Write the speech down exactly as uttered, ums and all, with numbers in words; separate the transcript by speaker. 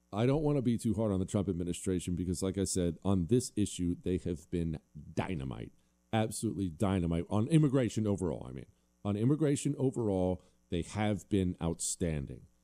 Speaker 1: I don't want to be too hard on the Trump administration because, like I said, on this issue, they have been dynamite, absolutely dynamite. On immigration overall, I mean. On immigration overall, they have been outstanding.